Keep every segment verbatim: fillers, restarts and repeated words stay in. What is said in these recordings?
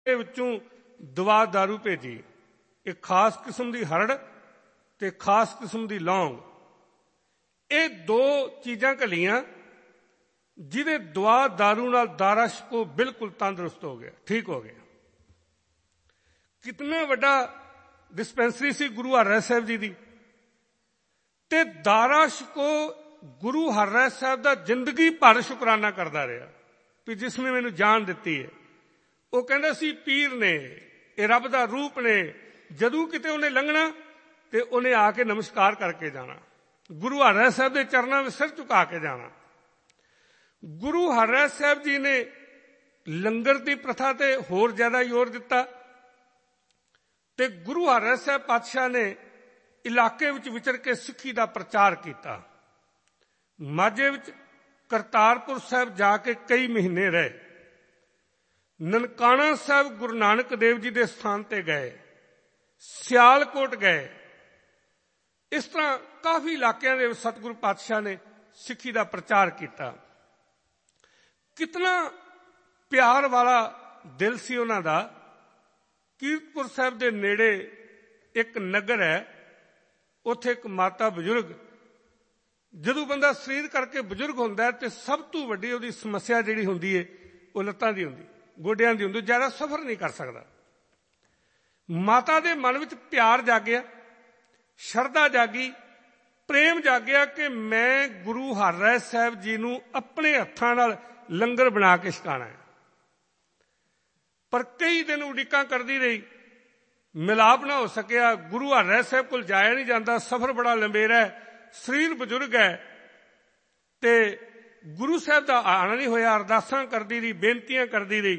ਵਿੱਚੋਂ ਦਵਾ ਦਾਰੂ ਭੇਜੀ। ਇੱਕ ਖਾਸ ਕਿਸਮ ਦੀ ਹਰੜ ਤੇ ਖਾਸ ਕਿਸਮ ਦੀ ਲੌਂਗ, ਇਹ ਦੋ ਚੀਜ਼ਾਂ ਘੱਲੀਆਂ ਜਿਹਦੇ ਦਵਾ ਦਾਰੂ ਨਾਲ ਦਾਰਾ ਸ਼ਿਕੋ ਬਿਲਕੁਲ ਤੰਦਰੁਸਤ ਹੋ ਗਿਆ, ਠੀਕ ਹੋ ਗਿਆ। ਕਿਤਨਾ ਵੱਡਾ ਡਿਸਪੈਂਸਰੀ ਸੀ ਗੁਰੂ ਹਰਿਰਾਏ ਸਾਹਿਬ ਜੀ ਦੀ, ਤੇ ਦਾਰਾ ਸ਼ਿਕੋ ਗੁਰੂ ਹਰਿਰਾਏ ਸਾਹਿਬ ਦਾ ਜ਼ਿੰਦਗੀ ਭਰ ਸ਼ੁਕਰਾਨਾ ਕਰਦਾ ਰਿਹਾ ਵੀ ਜਿਸ ਨੇ ਮੈਨੂੰ ਜਾਨ ਦਿੱਤੀ ਹੈ। ਉਹ ਕਹਿੰਦਾ ਸੀ ਪੀਰ ਨੇ, ਇਹ ਰੱਬ ਦਾ ਰੂਪ ਨੇ, ਜਦੋਂ ਕਿਤੇ ਉਹਨੇ ਲੰਘਣਾ ਤੇ ਉਹਨੇ ਆ ਕੇ ਨਮਸਕਾਰ ਕਰਕੇ ਜਾਣਾ, ਗੁਰੂ ਹਰਿਰਾਏ ਸਾਹਿਬ ਦੇ ਚਰਨਾਂ ਵਿੱਚ ਸਿਰ ਝੁਕਾ ਕੇ ਜਾਣਾ। ਗੁਰੂ ਹਰਿਰਾਏ ਸਾਹਿਬ ਜੀ ਨੇ ਲੰਗਰ ਦੀ ਪ੍ਰਥਾ ਤੇ ਹੋਰ ਜ਼ਿਆਦਾ ਜ਼ੋਰ ਦਿੱਤਾ ਤੇ ਗੁਰੂ ਹਰਿਰਾਏ ਸਾਹਿਬ ਪਾਤਸ਼ਾਹ ਨੇ ਇਲਾਕੇ ਵਿੱਚ ਵਿਚਰ ਕੇ ਸਿੱਖੀ ਦਾ ਪ੍ਰਚਾਰ ਕੀਤਾ। ਮਾਝੇ ਵਿੱਚ ਕਰਤਾਰਪੁਰ ਸਾਹਿਬ ਜਾ ਕੇ ਕਈ ਮਹੀਨੇ ਰਹੇ। ਨਨਕਾਣਾ ਸਾਹਿਬ ਗੁਰੂ ਨਾਨਕ ਦੇਵ ਜੀ ਦੇ ਸਥਾਨ ਤੇ ਗਏ, ਸਿਆਲਕੋਟ ਗਏ। ਇਸ ਤਰ੍ਹਾਂ ਕਾਫੀ ਇਲਾਕਿਆਂ ਦੇ ਸਤਿਗੁਰੂ ਪਾਤਸ਼ਾਹ ਨੇ ਸਿੱਖੀ ਦਾ ਪ੍ਰਚਾਰ ਕੀਤਾ। ਕਿਤਨਾ ਪਿਆਰ ਵਾਲਾ ਦਿਲ ਸੀ ਉਹਨਾਂ ਦਾ। ਕੀਰਤਪੁਰ ਸਾਹਿਬ ਦੇ ਨੇੜੇ ਇੱਕ ਨਗਰ ਹੈ, ਉੱਥੇ ਇੱਕ ਮਾਤਾ ਬਜ਼ੁਰਗ, ਜਦੋਂ ਬੰਦਾ ਸਰੀਰ ਕਰਕੇ ਬਜ਼ੁਰਗ ਹੁੰਦਾ ਹੈ ਤੇ ਸਭ ਤੋਂ ਵੱਡੀ ਉਹਦੀ ਸਮੱਸਿਆ ਜਿਹੜੀ ਹੁੰਦੀ ਹੈ ਉਹ ਲੱਤਾਂ ਦੀ ਹੁੰਦੀ, ਗੋਡਿਆਂ ਦੀ ਹੁੰਦੀ, ਜ਼ਿਆਦਾ ਸਫ਼ਰ ਨਹੀਂ ਕਰ ਸਕਦਾ। ਮਾਤਾ ਦੇ ਮਨ ਵਿੱਚ ਪਿਆਰ ਜਾਗਿਆ, ਸ਼ਰਧਾ ਜਾਗੀ, ਪ੍ਰੇਮ ਜਾਗਿਆ ਕਿ ਮੈਂ ਗੁਰੂ ਹਰਿਰਾਏ ਸਾਹਿਬ ਜੀ ਨੂੰ ਆਪਣੇ ਹੱਥਾਂ ਨਾਲ ਲੰਗਰ ਬਣਾ ਕੇ ਛਕਾਣਾ ਹੈ। ਪਰ ਕਈ ਦਿਨ ਉਡੀਕਾਂ ਕਰਦੀ ਰਹੀ, ਮਿਲਾਪ ਨਾ ਹੋ ਸਕਿਆ। ਗੁਰੂ ਹਰਿਰਾਏ ਸਾਹਿਬ ਕੋਲ ਜਾਇਆ ਨਹੀਂ ਜਾਂਦਾ, ਸਫ਼ਰ ਬੜਾ ਲੰਬੇਰਾ ਹੈ, ਸਰੀਰ ਬਜ਼ੁਰਗ ਹੈ ਤੇ ਗੁਰੂ ਸਾਹਿਬ ਦਾ ਆਣਾ ਨਹੀਂ ਹੋਇਆ। ਅਰਦਾਸਾਂ ਕਰਦੀ ਰਹੀ, ਬੇਨਤੀਆਂ ਕਰਦੀ ਰਹੀ।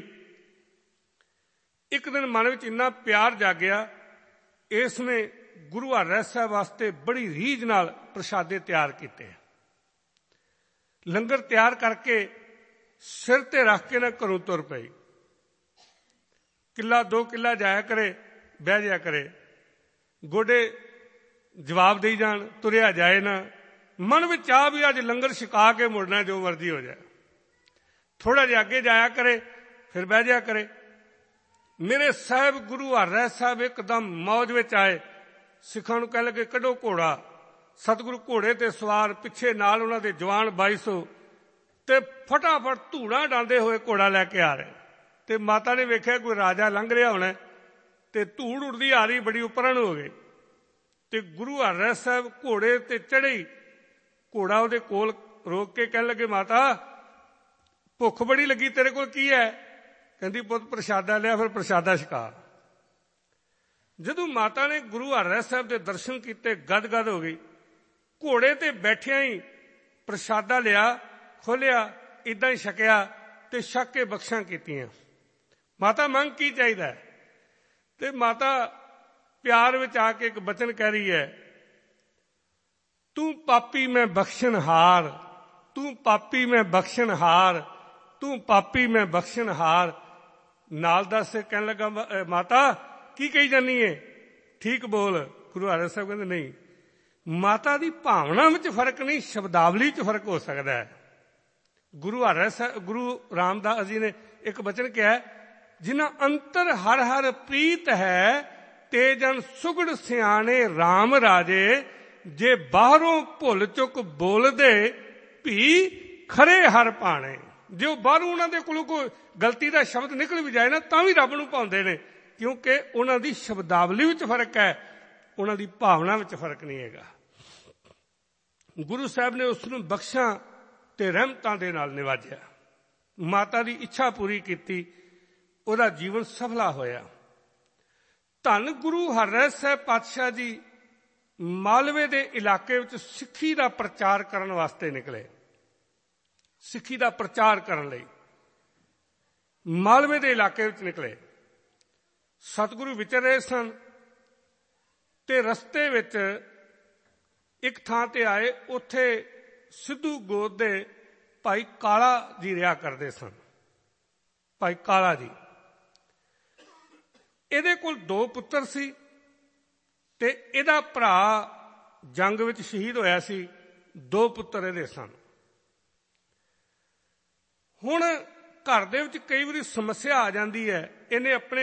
ਇੱਕ ਦਿਨ ਮਨ ਵਿੱਚ ਇੰਨਾ ਪਿਆਰ ਜਾਗਿਆ, ਇਸ ਨੇ ਗੁਰੂ ਹਰਿਰਾਏ ਸਾਹਿਬ ਵਾਸਤੇ ਬੜੀ ਰੀਝ ਨਾਲ ਪ੍ਰਸ਼ਾਦੇ ਤਿਆਰ ਕੀਤੇ। ਲੰਗਰ ਤਿਆਰ ਕਰਕੇ ਸਿਰ ਤੇ ਰੱਖ ਕੇ ਨਾ ਘਰੋਂ ਤੁਰ ਪਈ। ਕਿੱਲਾ ਦੋ ਕਿੱਲਾ ਜਾਇਆ ਕਰੇ, ਬਹਿ ਜਾਇਆ ਕਰੇ, ਗੋਡੇ ਜਵਾਬ ਦੇਈ ਜਾਣ, ਤੁਰਿਆ ਜਾਏ ਨਾ। ਮਨ ਵਿੱਚ ਆ ਵੀ ਅੱਜ ਲੰਗਰ ਛਕਾ ਕੇ ਮੁੜਨਾ, ਜੋ ਮਰਜ਼ੀ ਹੋ ਜਾਏ। ਥੋੜਾ ਜਿਹਾ ਅੱਗੇ ਜਾਇਆ ਕਰੇ, ਫਿਰ ਬਹਿ ਜਾਇਆ ਕਰੇ। ਮੇਰੇ ਸਾਹਿਬ ਗੁਰੂ ਹਰਿਰਾਏ ਸਾਹਿਬ ਇੱਕਦਮ ਮੌਜ ਵਿੱਚ ਆਏ। ਸਿੱਖਾਂ ਨੂੰ ਕਹਿ ਲੱਗੇ ਕੱਢੋ ਘੋੜਾ। ਸਤਿਗੁਰੂ ਘੋੜੇ ਤੇ ਸਵਾਰ, ਪਿੱਛੇ ਨਾਲ ਉਹਨਾਂ ਦੇ ਜਵਾਨ ਬਾਈ ਸੌ, ਤੇ ਫਟਾਫਟ ਧੂੜਾਂ ਡਾਂਦੇ ਹੋਏ ਘੋੜਾ ਲੈ ਕੇ ਆ ਰਹੇ। ਤੇ ਮਾਤਾ ਨੇ ਵੇਖਿਆ ਕੋਈ ਰਾਜਾ ਲੰਘ ਰਿਹਾ ਹੋਣਾ ਤੇ ਧੂੜ ਉੱਡਦੀ ਆ ਰਹੀ, ਬੜੀ ਉੱਪਰਨ ਹੋ ਗਈ। ਤੇ ਗੁਰੂ ਹਰਿਰਾਏ ਸਾਹਿਬ ਘੋੜੇ ਤੇ ਚੜ੍ਹੇ, ਘੋੜਾ ਉਹਦੇ ਕੋਲ ਰੋਕ ਕੇ ਕਹਿਣ ਲੱਗੇ ਮਾਤਾ ਭੁੱਖ ਬੜੀ ਲੱਗੀ, ਤੇਰੇ ਕੋਲ ਕੀ ਹੈ? ਕਹਿੰਦੀ ਪੁੱਤ ਪ੍ਰਸ਼ਾਦਾ ਲਿਆ, ਫਿਰ ਪ੍ਰਸ਼ਾਦਾ ਛਕਾ। ਜਦੋਂ ਮਾਤਾ ਨੇ ਗੁਰੂ ਹਰਿਰਾਏ ਸਾਹਿਬ ਦੇ ਦਰਸ਼ਨ ਕੀਤੇ, ਗਦ-ਗਦ ਹੋ ਗਈ। ਘੋੜੇ ਤੇ ਬੈਠਿਆਂ ਹੀ ਪ੍ਰਸ਼ਾਦਾ ਲਿਆ, ਖੋਲਿਆ, ਇਦਾਂ ਹੀ ਛਕਿਆ ਤੇ ਛਕ ਕੇ ਬਖਸ਼ਾਂ ਕੀਤੀਆਂ। ਮਾਤਾ ਮੰਗ ਕੀ ਚਾਹੀਦਾ ਹੈ? ਤੇ ਮਾਤਾ ਪਿਆਰ ਵਿੱਚ ਆ ਕੇ ਇੱਕ ਬਚਨ ਕਹਿ ਰਹੀ ਹੈ, ਤੂੰ ਪਾਪੀ ਮੈਂ ਬਖਸ਼ਣਹਾਰ, ਤੂੰ ਪਾਪੀ ਮੈਂ ਬਖਸ਼ਣਹਾਰ, ਤੂੰ ਪਾਪੀ ਮੈਂ ਬਖਸ਼ਣਹਾਰ। ਨਾਲ ਦੱਸ ਕਹਿਣ ਲੱਗਾ ਮਾਤਾ ਕੀ ਕਹੀ ਜਾਨੀ ਏ, ਠੀਕ ਬੋਲ। ਗੁਰੂ ਹਰਿਰਾਏ ਸਾਹਿਬ ਕਹਿੰਦੇ ਨਹੀਂ, ਮਾਤਾ ਦੀ ਭਾਵਨਾ ਵਿੱਚ ਫਰਕ ਨਹੀਂ, ਸ਼ਬਦਾਵਲੀ 'ਚ ਫਰਕ ਹੋ ਸਕਦਾ ਹੈ। ਗੁਰੂ ਹਰਿਰਾਏ ਸਾਹਿਬ ਗੁਰੂ ਰਾਮਦਾਸ ਜੀ ਨੇ ਇੱਕ ਬਚਨ ਕਿਹਾ, ਜਿਨ੍ਹਾਂ ਅੰਤਰ ਹਰ ਹਰ ਪ੍ਰੀਤ ਹੈ ਤੇ ਜਨ ਸੁਗੜ ਸਿਆਣੇ ਰਾਮ ਰਾਜੇ, ਜੇ ਬਾਹਰੋਂ ਭੁੱਲ ਚੁੱਕ ਬੋਲਦੇ ਭੀ ਖਰੇ ਹਰ ਭਾਣੇ। ਜੇ ਉਹ ਬਾਹਰੋਂ ਉਹਨਾਂ ਦੇ ਕੋਲੋਂ ਕੋਈ ਗਲਤੀ ਦਾ ਸ਼ਬਦ ਨਿਕਲ ਵੀ ਜਾਏ ਨਾ, ਤਾਂ ਵੀ ਰੱਬ ਨੂੰ ਭਾਉਂਦੇ ਨੇ, ਕਿਉਂਕਿ ਉਹਨਾਂ ਦੀ ਸ਼ਬਦਾਵਲੀ ਵਿੱਚ ਫਰਕ ਹੈ, ਉਹਨਾਂ ਦੀ ਭਾਵਨਾ ਵਿੱਚ ਫਰਕ ਨਹੀਂ ਹੈਗਾ। ਗੁਰੂ ਸਾਹਿਬ ਨੇ ਉਸ ਨੂੰ ਬਖਸ਼ਾਂ ਤੇ ਰਹਿਮਤਾਂ ਦੇ ਨਾਲ ਨਿਵਾਜਿਆ, ਮਾਤਾ ਦੀ ਇੱਛਾ ਪੂਰੀ ਕੀਤੀ, ਉਹਦਾ ਜੀਵਨ ਸਫਲਾ ਹੋਇਆ। ਧੰਨ ਗੁਰੂ ਹਰਿਰਾਏ ਸਾਹਿਬ ਪਾਤਸ਼ਾਹ ਜੀ ਮਾਲਵੇ ਦੇ ਇਲਾਕੇ ਵਿੱਚ ਸਿੱਖੀ ਦਾ ਪ੍ਰਚਾਰ ਕਰਨ ਵਾਸਤੇ ਨਿਕਲੇ। ਸਿੱਖੀ ਦਾ ਪ੍ਰਚਾਰ ਕਰਨ ਲਈ ਮਾਲਵੇ ਦੇ ਇਲਾਕੇ ਵਿੱਚ ਨਿਕਲੇ। ਸਤਿਗੁਰੂ ਵਿਚਰ ਰਹੇ ਸਨ ਤੇ ਰਸਤੇ ਵਿੱਚ ਇੱਕ ਥਾਂ ਤੇ ਆਏ, ਉੱਥੇ ਸਿੱਧੂ ਗੋਤ ਦੇ ਭਾਈ ਕਾਲਾ ਜੀ ਰਿਹਾ ਕਰਦੇ ਸਨ। ਭਾਈ ਕਾਲਾ ਜੀ, ਇਹਦੇ ਕੋਲ ਦੋ ਪੁੱਤਰ ਸੀ ਤੇ ਇਹਦਾ ਭਰਾ ਜੰਗ ਵਿੱਚ ਸ਼ਹੀਦ ਹੋਇਆ ਸੀ, ਦੋ ਪੁੱਤਰ ਇਹਦੇ ਸਨ। ਹੁਣ ਘਰ ਦੇ ਵਿੱਚ ਕਈ ਵਾਰੀ ਸਮੱਸਿਆ ਆ ਜਾਂਦੀ ਹੈ। ਇਹਨੇ ਆਪਣੇ